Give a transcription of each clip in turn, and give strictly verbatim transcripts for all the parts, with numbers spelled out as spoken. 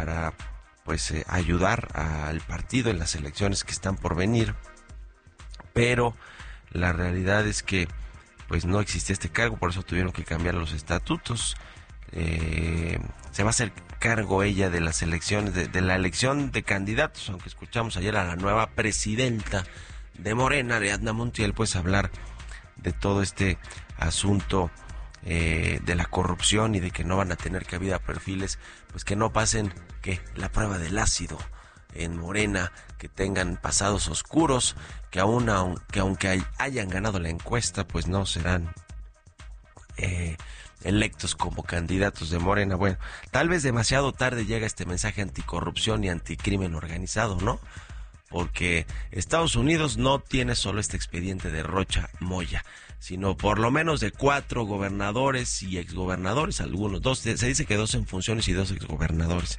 para pues eh, ayudar al partido en las elecciones que están por venir, pero la realidad es que pues no existía este cargo, por eso tuvieron que cambiar los estatutos. Eh, se va a hacer cargo ella de las elecciones, de, de la elección de candidatos, aunque escuchamos ayer a la nueva presidenta de Morena, Ariadna Montiel, pues hablar de todo este asunto eh, de la corrupción y de que no van a tener cabida perfiles, pues que no pasen que la prueba del ácido en Morena, que tengan pasados oscuros, que aún aunque, aunque hayan ganado la encuesta, pues no serán eh, electos como candidatos de Morena. Bueno, tal vez demasiado tarde llega este mensaje anticorrupción y anticrimen organizado, ¿no? Porque Estados Unidos no tiene solo este expediente de Rocha Moya, sino por lo menos de cuatro gobernadores y exgobernadores, algunos, dos, se dice que dos en funciones y dos exgobernadores.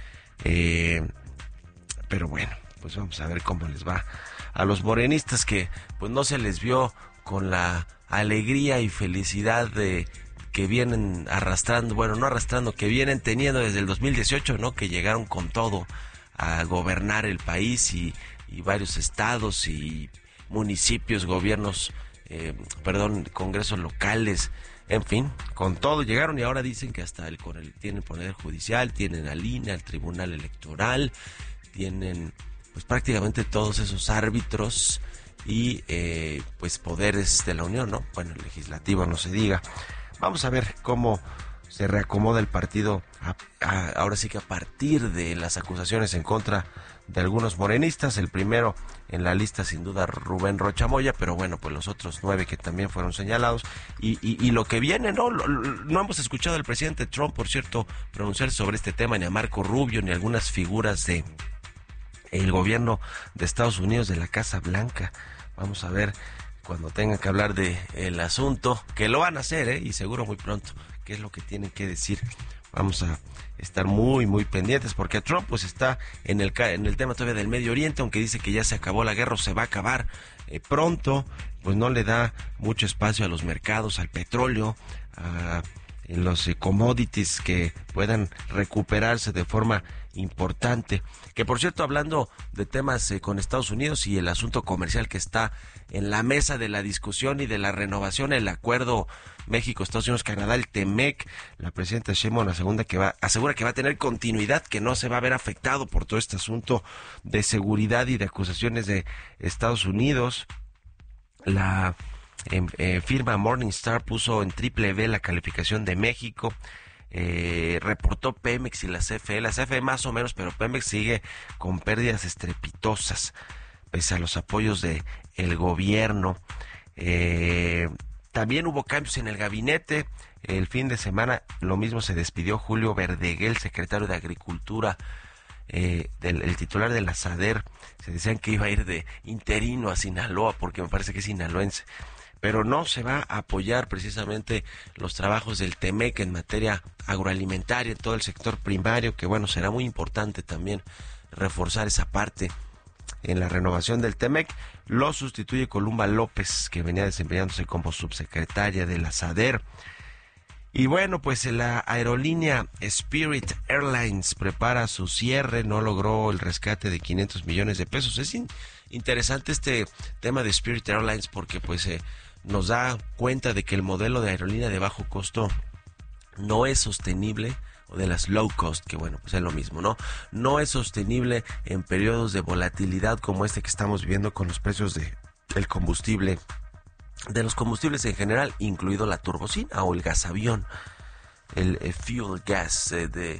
Eh, pero bueno, pues vamos a ver cómo les va a los morenistas, que pues no se les vio con la alegría y felicidad de que vienen arrastrando, bueno, no arrastrando, que vienen teniendo desde el dos mil dieciocho, ¿no? Que llegaron con todo a gobernar el país y, y varios estados y municipios, gobiernos, eh, perdón, congresos locales, en fin, con todo llegaron y ahora dicen que hasta el, con el tienen poder judicial, tienen al I N E, al Tribunal Electoral, tienen pues prácticamente todos esos árbitros y eh, pues poderes de la Unión, ¿no? Bueno, el legislativo no se diga. Vamos a ver cómo se reacomoda el partido a, a, ahora sí que a partir de las acusaciones en contra de algunos morenistas. El primero en la lista sin duda Rubén Rocha Moya, pero bueno, pues los otros nueve que también fueron señalados y, y, y lo que viene, ¿no? Lo, lo, no hemos escuchado al presidente Trump, por cierto, pronunciarse sobre este tema, ni a Marco Rubio, ni a algunas figuras de el gobierno de Estados Unidos, de la Casa Blanca. Vamos a ver cuando tengan que hablar de el asunto, que lo van a hacer, ¿eh? Y seguro muy pronto, qué es lo que tienen que decir. Vamos a estar muy, muy pendientes, porque Trump pues está en el en el tema todavía del Medio Oriente, aunque dice que ya se acabó la guerra o se va a acabar eh, pronto, pues no le da mucho espacio a los mercados, al petróleo, a los eh, commodities que puedan recuperarse de forma importante. Que por cierto, hablando de temas eh, con Estados Unidos y el asunto comercial que está en la mesa de la discusión y de la renovación, el acuerdo México, Estados Unidos, Canadá, el TEMEC, la presidenta Sheinbaum asegura que va, asegura que va a tener continuidad, que no se va a ver afectado por todo este asunto de seguridad y de acusaciones de Estados Unidos. La eh, eh, firma Morningstar puso en triple B la calificación de México. Eh, reportó Pemex y la C F E, la C F E más o menos, pero Pemex sigue con pérdidas estrepitosas pese a los apoyos de el gobierno. Eh, también hubo cambios en el gabinete. El fin de semana lo mismo, se despidió Julio Verdeguel, secretario de Agricultura, eh, del, el titular de la SADER. Se decían que iba a ir de interino a Sinaloa, porque me parece que es sinaloense, pero no, se va a apoyar precisamente los trabajos del TEMEC en materia agroalimentaria, en todo el sector primario, que bueno, será muy importante también reforzar esa parte en la renovación del TEMEC. Lo sustituye Columba López, que venía desempeñándose como subsecretaria de la SADER. Y bueno, pues la aerolínea Spirit Airlines prepara su cierre, no logró el rescate de quinientos millones de pesos. Es in- interesante este tema de Spirit Airlines porque pues eh, nos da cuenta de que el modelo de aerolínea de bajo costo no es sostenible, o de las low cost, que bueno, pues es lo mismo, ¿no? No es sostenible en periodos de volatilidad como este que estamos viviendo con los precios de el combustible, de los combustibles en general, incluido la turbocina o el gasavión, el, el fuel gas eh, de,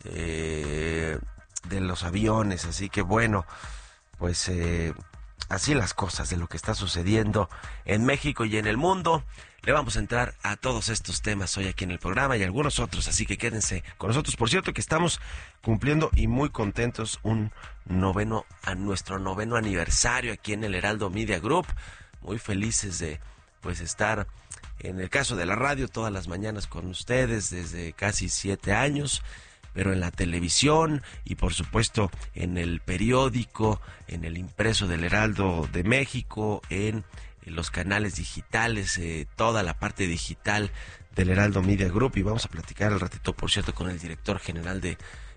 eh, de los aviones. Así que bueno, pues eh, así las cosas de lo que está sucediendo en México y en el mundo. Le vamos a entrar a todos estos temas hoy aquí en el programa y algunos otros, así que quédense con nosotros. Por cierto, que estamos cumpliendo y muy contentos un noveno, a nuestro noveno aniversario aquí en el Heraldo Media Group. Muy felices de pues estar en el caso de la radio todas las mañanas con ustedes desde casi siete años, pero en la televisión y por supuesto en el periódico, en el impreso del Heraldo de México, en los canales digitales, eh, toda la parte digital del Heraldo Media Group. Y vamos a platicar al ratito, por cierto, con el director general de